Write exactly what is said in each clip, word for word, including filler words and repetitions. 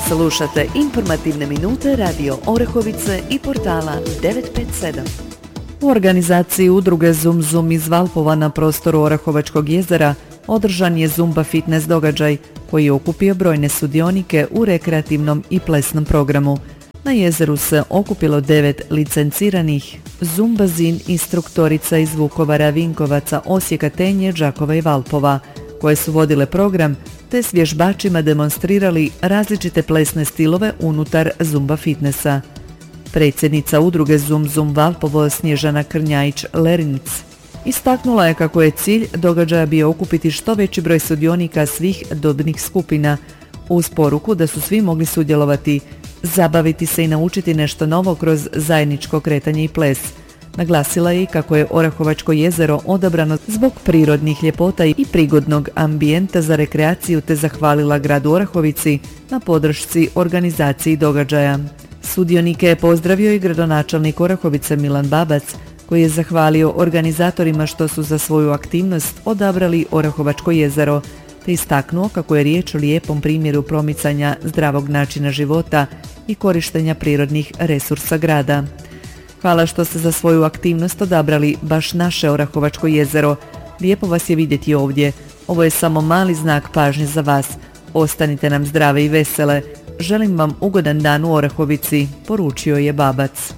Slušate informativne minute Radio Orehovice i portala devet pet sedam. U organizaciji udruge Zum Zum iz Valpova na prostoru Orahovačkog jezera održan je Zumba fitness događaj koji je okupio brojne sudionike u rekreativnom i plesnom programu. Na jezeru se okupilo devet licenciranih zumbazin instruktorica iz Vukovara, Vinkovaca, Osijeka, Tenje, Đakova i Valpova, koje su vodile program te s vježbačima demonstrirali različite plesne stilove unutar Zumba fitnessa. Predsjednica udruge Zum Zum Valpovo Snježana Krnjajić-Lerinic istaknula je kako je cilj događaja bio okupiti što veći broj sudionika svih dobnih skupina uz poruku da su svi mogli sudjelovati, zabaviti se i naučiti nešto novo kroz zajedničko kretanje i ples. Naglasila je i kako je Orahovačko jezero odabrano zbog prirodnih ljepota i prigodnog ambijenta za rekreaciju te zahvalila gradu Orahovici na podršci organizaciji događaja. Sudionike je pozdravio i gradonačelnik Orahovice Milan Babac, koji je zahvalio organizatorima što su za svoju aktivnost odabrali Orahovačko jezero, te istaknuo kako je riječ o lijepom primjeru promicanja zdravog načina života i korištenja prirodnih resursa grada. Hvala što ste za svoju aktivnost odabrali baš naše Orahovačko jezero. Lijepo vas je vidjeti ovdje. Ovo je samo mali znak pažnje za vas. Ostanite nam zdrave i vesele. Želim vam ugodan dan u Orahovici, poručio je Babac.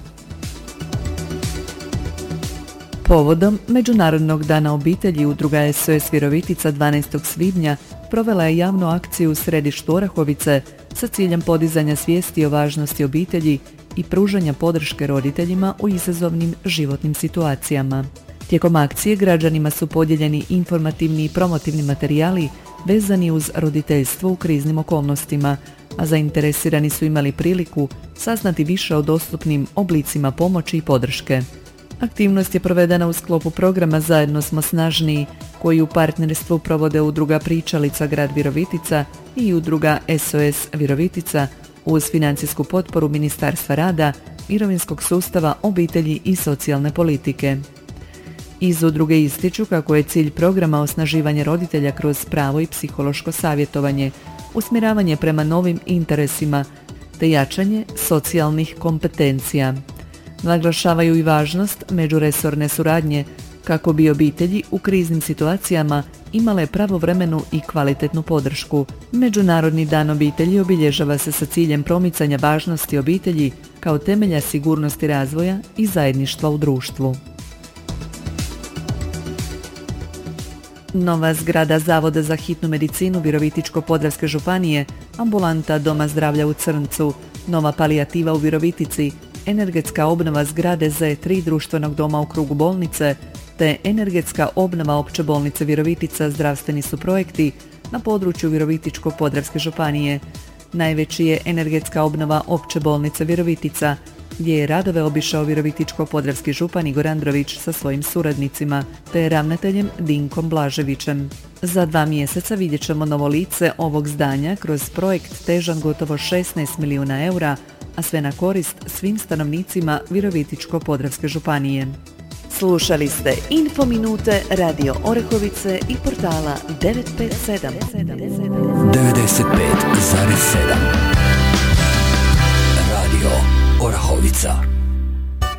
Povodom Međunarodnog dana obitelji udruga S O S Virovitica dvanaestog svibnja provela je javnu akciju u središtu Orahovice sa ciljem podizanja svijesti o važnosti obitelji i pružanja podrške roditeljima u izazovnim životnim situacijama. Tijekom akcije građanima su podijeljeni informativni i promotivni materijali vezani uz roditeljstvo u kriznim okolnostima, a zainteresirani su imali priliku saznati više o dostupnim oblicima pomoći i podrške. Aktivnost je provedena u sklopu programa Zajedno smo snažniji, koji u partnerstvu provode udruga Pričalica grad Virovitica i udruga S O S Virovitica uz financijsku potporu Ministarstva rada, mirovinskog sustava, obitelji i socijalne politike. Iz udruge ističu kako je cilj programa osnaživanje roditelja kroz pravo i psihološko savjetovanje, usmjeravanje prema novim interesima te jačanje socijalnih kompetencija. Naglašavaju i važnost međuresorne suradnje kako bi obitelji u kriznim situacijama imale pravovremenu i kvalitetnu podršku. Međunarodni dan obitelji obilježava se sa ciljem promicanja važnosti obitelji kao temelja sigurnosti razvoja i zajedništva u društvu. Nova zgrada Zavoda za hitnu medicinu Virovitičko-podravske županije, ambulanta Doma zdravlja u Crncu, nova palijativa u Virovitici, energetska obnova zgrade Z tri društvenog doma u krugu bolnice, te energetska obnova opće bolnice Virovitica zdravstveni su projekti na području Virovitičko-podravske županije. Najveći je energetska obnova opće bolnice Virovitica, gdje je radove obišao Virovitičko-podravski župan Igor Andrović sa svojim suradnicima, te ravnateljem Dinkom Blaževićem. Za dva mjeseca vidjet ćemo novo lice ovog zdanja kroz projekt težan gotovo šesnaest milijuna eura, a sve na korist svim stanovnicima Virovitičko-podravske županije. Slušali ste Info minute Radio Orehovice i portala devet pet sedam. devedeset pet zarez sedam Radio Orahovica.